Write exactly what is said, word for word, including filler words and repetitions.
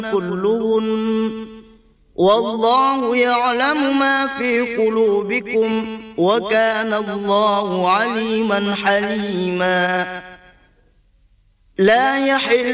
كلهن والله يعلم ما في قلوبكم وكان الله عليما حليما. لا يحل